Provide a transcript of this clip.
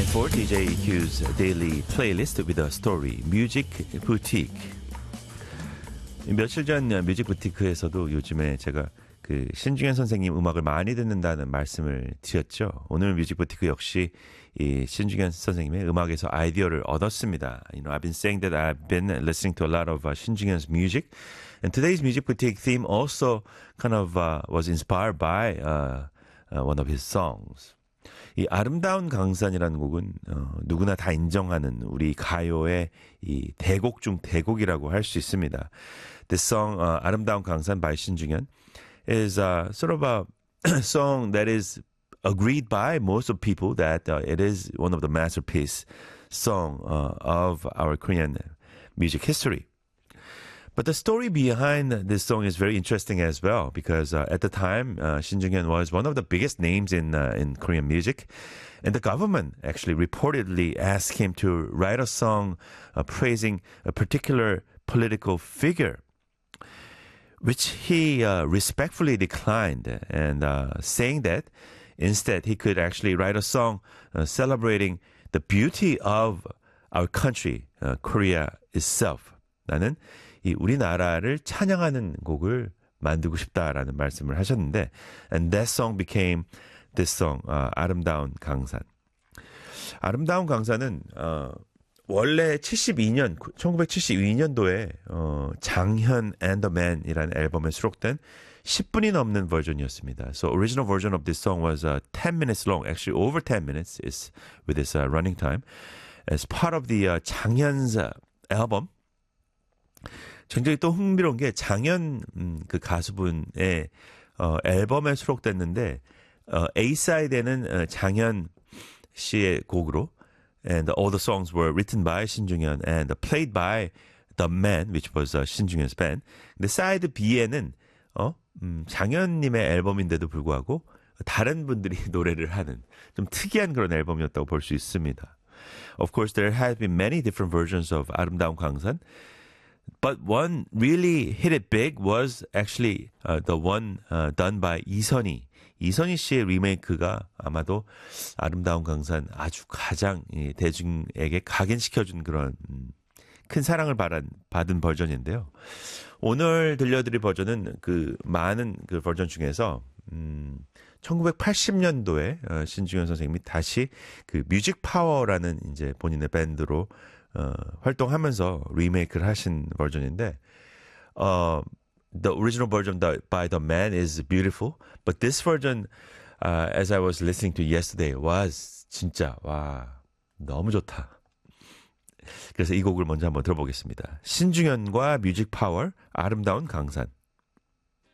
for DJ Q's daily playlist with a story, Music Boutique. 며칠 전 뮤직 부티크에서도 요즘에 제가 그 신중현 선생님 음악을 많이 듣는다는 말씀을 드렸죠. 오늘 뮤직 부티크 역시 이 신중현 선생님의 음악에서 아이디어를 얻었습니다. I've been saying that I've been listening to a lot of 신중현's music, and today's music boutique theme also kind of was inspired by one of his songs. 이 아름다운 강산이라는 곡은 누구나 다 인정하는 우리 가요의 이 대곡 중 대곡이라고 할 수 있습니다. This song, 아름다운 강산 by 신중현, is sort of a song that is agreed by most of people that it is one of the masterpiece song of our Korean music history. But the story behind this song is very interesting as well, because at the time, Shin Jung-hyun was one of the biggest names in Korean music, and the government actually reportedly asked him to write a song praising a particular political figure, which he respectfully declined, and saying that instead he could actually write a song celebrating the beauty of our country, Korea itself. 나는 이 우리나라를 찬양하는 곡을 만들고 싶다라는 말씀을 하셨는데, and that song became this song, 아름다운 강산. 아름다운 강산은 원래 1972년도에 장현 and the Man이라는 앨범에 수록된 10분이 넘는 버전이었습니다. So original version of this song was 10 minutes long, actually over 10 minutes is with this running time, as part of the 장현's album. 굉장히 또 흥미로운 게 장현 그 가수분의 앨범에 수록됐는데 A-side에는 장현 씨의 곡으로, and all the songs were written by 신중현 and played by the Man, which was 신중현's band. 근데 사이드 B에는 장현님의 앨범인데도 불구하고 다른 분들이 노래를 하는 좀 특이한 그런 앨범이었다고 볼 수 있습니다. Of course, there have been many different versions of 아름다운 강산. But one really hit it big was actually the one done by 이선희. 이선희 씨의 리메이크가 아마도 아름다운 강산 아주 가장 대중에게 각인시켜준 그런 큰 사랑을 받은 버전인데요. 오늘 들려드릴 버전은 그 많은 그 버전 중에서 1980년도에 신중현 선생님이 다시 그 뮤직 파워라는 이제 본인의 밴드로 활동하면서 리메이크를 하신 버전인데, the original version by the Man is beautiful, but this version, as I was listening to yesterday, was 진짜 와 너무 좋다. 그래서 이 곡을 먼저 한번 들어보겠습니다. 신중현과 뮤직 파워, 아름다운 강산.